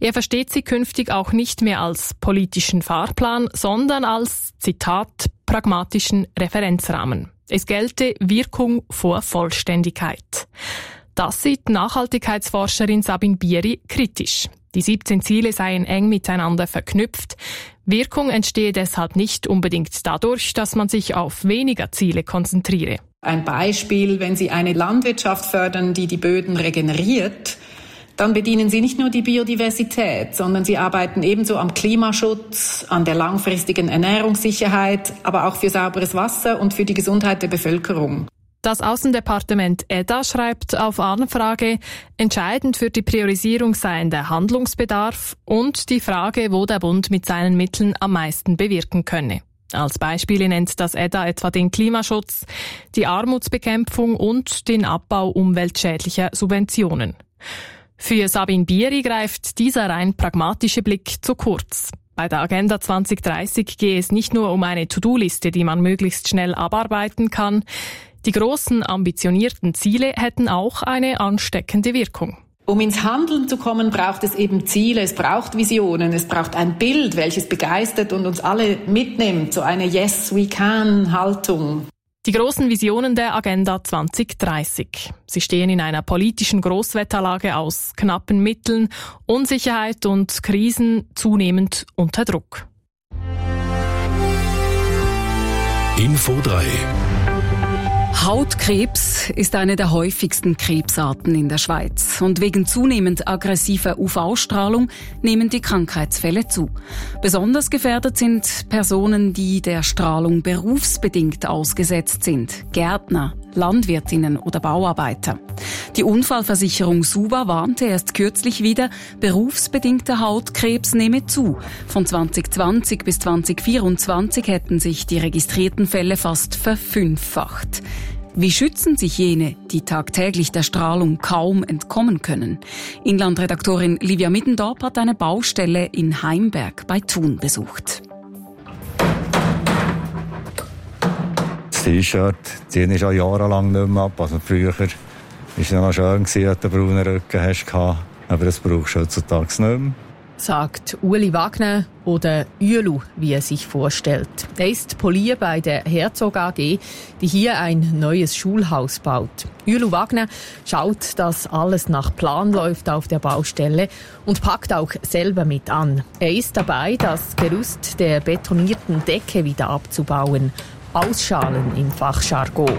Er versteht sie künftig auch nicht mehr als politischen Fahrplan, sondern als, Zitat, pragmatischen Referenzrahmen. Es gelte Wirkung vor Vollständigkeit. Das sieht Nachhaltigkeitsforscherin Sabine Bieri kritisch. Die 17 Ziele seien eng miteinander verknüpft. Wirkung entstehe deshalb nicht unbedingt dadurch, dass man sich auf weniger Ziele konzentriere. Ein Beispiel, wenn Sie eine Landwirtschaft fördern, die die Böden regeneriert, dann bedienen Sie nicht nur die Biodiversität, sondern Sie arbeiten ebenso am Klimaschutz, an der langfristigen Ernährungssicherheit, aber auch für sauberes Wasser und für die Gesundheit der Bevölkerung. Das Aussendepartement EDA schreibt auf Anfrage, entscheidend für die Priorisierung seien der Handlungsbedarf und die Frage, wo der Bund mit seinen Mitteln am meisten bewirken könne. Als Beispiele nennt das EDA etwa den Klimaschutz, die Armutsbekämpfung und den Abbau umweltschädlicher Subventionen. Für Sabine Bieri greift dieser rein pragmatische Blick zu kurz. Bei der Agenda 2030 gehe es nicht nur um eine To-Do-Liste, die man möglichst schnell abarbeiten kann. Die großen, ambitionierten Ziele hätten auch eine ansteckende Wirkung. Um ins Handeln zu kommen, braucht es eben Ziele, es braucht Visionen, es braucht ein Bild, welches begeistert und uns alle mitnimmt, so eine Yes-we-can-Haltung. Die großen Visionen der Agenda 2030. Sie stehen in einer politischen Großwetterlage aus knappen Mitteln, Unsicherheit und Krisen zunehmend unter Druck. Info 3. Hautkrebs ist eine der häufigsten Krebsarten in der Schweiz. Und wegen zunehmend aggressiver UV-Strahlung nehmen die Krankheitsfälle zu. Besonders gefährdet sind Personen, die der Strahlung berufsbedingt ausgesetzt sind. Gärtner, Landwirtinnen oder Bauarbeiter. Die Unfallversicherung SUBA warnte erst kürzlich wieder, berufsbedingter Hautkrebs nehme zu. Von 2020 bis 2024 hätten sich die registrierten Fälle fast verfünffacht. Wie schützen sich jene, die tagtäglich der Strahlung kaum entkommen können? Inlandredaktorin Livia Middendorp hat eine Baustelle in Heimberg bei Thun besucht. Das T-Shirt ziehe ich schon jahrelang nicht mehr ab. Also früher war es noch schön, dass du einen braunen Rücken hast, aber das brauchst du heutzutage nicht mehr. Sagt Ueli Wagner oder Uelu, wie er sich vorstellt. Er ist Polier bei der Herzog AG, die hier ein neues Schulhaus baut. Uelu Wagner schaut, dass alles nach Plan läuft auf der Baustelle und packt auch selber mit an. Er ist dabei, das Gerüst der betonierten Decke wieder abzubauen. Ausschalen im Fachjargon.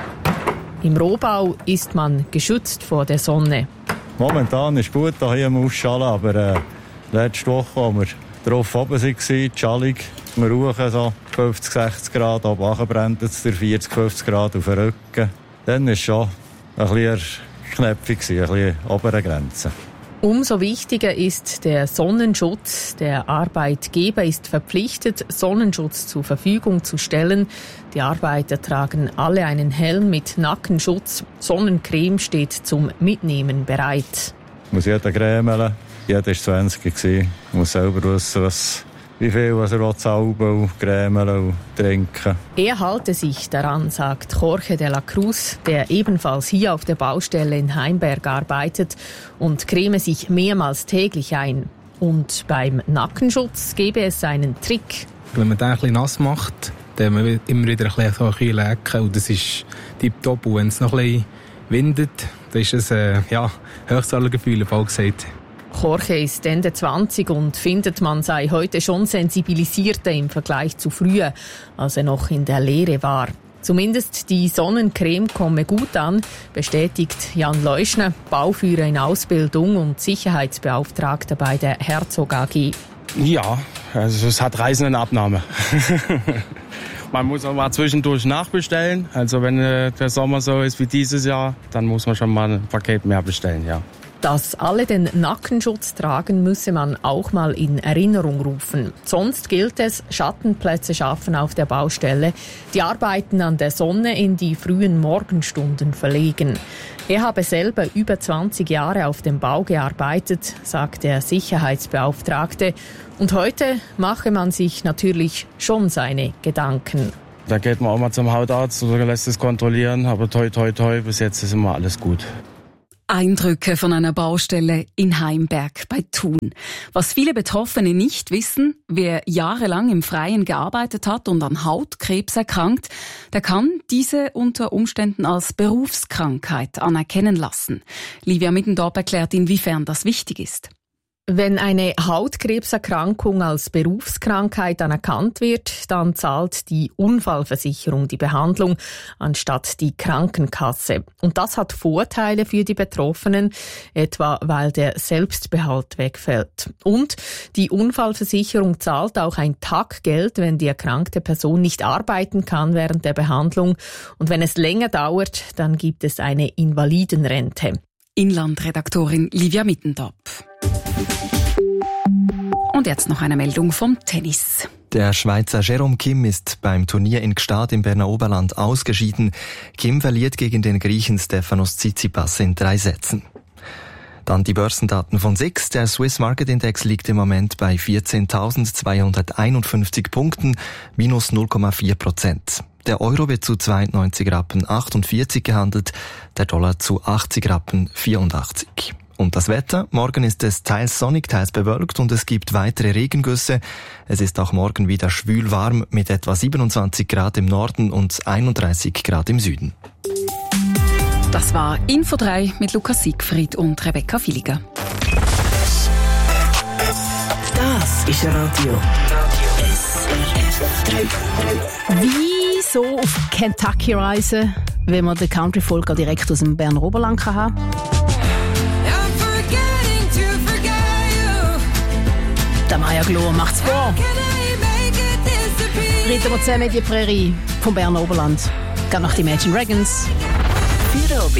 Im Rohbau ist man geschützt vor der Sonne. Momentan ist gut hier im Ausschalen, aber letzte Woche, als wir drauf oben waren, die Schallung, wir rauchen so 50, 60 Grad, aber brennt es 40, 50 Grad auf den Rücken. Dann war es schon ein bisschen knöpfig, ein bisschen obere Grenze. Umso wichtiger ist der Sonnenschutz. Der Arbeitgeber ist verpflichtet, Sonnenschutz zur Verfügung zu stellen. Die Arbeiter tragen alle einen Helm mit Nackenschutz. Sonnencreme steht zum Mitnehmen bereit. Muss jeder cremeln. Jeder war 20. Muss selber wissen, wie viel er salben und cremeln und trinken. Er halte sich daran, sagt Jorge de la Cruz, der ebenfalls hier auf der Baustelle in Heimberg arbeitet und creme sich mehrmals täglich ein. Und beim Nackenschutz gebe es einen Trick. Wenn man den ein bisschen nass macht, dann man immer wieder ein bisschen lecken und das ist tipptopp. Und wenn es noch ein bisschen windet, dann ist es Höchstsallergefühl, bald gesagt. Jorge ist Ende 20 und findet, man sei heute schon sensibilisierter im Vergleich zu früher, als er noch in der Lehre war. Zumindest die Sonnencreme komme gut an, bestätigt Jan Leuschner, Bauführer in Ausbildung und Sicherheitsbeauftragter bei der Herzog AG. Ja, also es hat Reisendenabnahme. Man muss auch mal zwischendurch nachbestellen. Also wenn der Sommer so ist wie dieses Jahr, dann muss man schon mal ein Paket mehr bestellen, ja. Dass alle den Nackenschutz tragen, müsse man auch mal in Erinnerung rufen. Sonst gilt es, Schattenplätze schaffen auf der Baustelle, die Arbeiten an der Sonne in die frühen Morgenstunden verlegen. Er habe selber über 20 Jahre auf dem Bau gearbeitet, sagt der Sicherheitsbeauftragte. Und heute mache man sich natürlich schon seine Gedanken. Da geht man auch mal zum Hautarzt oder lässt es kontrollieren, aber toi toi toi, bis jetzt ist immer alles gut. Eindrücke von einer Baustelle in Heimberg bei Thun. Was viele Betroffene nicht wissen: Wer jahrelang im Freien gearbeitet hat und an Hautkrebs erkrankt, der kann diese unter Umständen als Berufskrankheit anerkennen lassen. Livia Middendorp erklärt, inwiefern das wichtig ist. Wenn eine Hautkrebserkrankung als Berufskrankheit anerkannt wird, dann zahlt die Unfallversicherung die Behandlung anstatt die Krankenkasse. Und das hat Vorteile für die Betroffenen, etwa weil der Selbstbehalt wegfällt. Und die Unfallversicherung zahlt auch ein Taggeld, wenn die erkrankte Person nicht arbeiten kann während der Behandlung. Und wenn es länger dauert, dann gibt es eine Invalidenrente. Inlandredaktorin Livia Middendorp. Und jetzt noch eine Meldung vom Tennis. Der Schweizer Jérôme Kim ist beim Turnier in Gstaad im Berner Oberland ausgeschieden. Kim verliert gegen den Griechen Stefanos Tsitsipas in 3 Sätzen. Dann die Börsendaten von SIX. Der Swiss Market Index liegt im Moment bei 14.251 Punkten, minus 0,4%. Der Euro wird zu 92,48 Rappen gehandelt, der Dollar zu 80,84 Rappen. Und das Wetter? Morgen ist es teils sonnig, teils bewölkt und es gibt weitere Regengüsse. Es ist auch morgen wieder schwül warm mit etwa 27 Grad im Norden und 31 Grad im Süden. Das war Info 3 mit Lukas Siegfried und Rebecca Villiger. Das ist Radio SRF 3. Wieso auf Kentucky reisen, wenn man den Country-Folk direkt aus dem Berner Oberland kann haben? Der Maya Glow macht's vor. Reiten wir zusammen in die Prärie vom Berner Oberland. Geht nach die Imagine Dragons. Für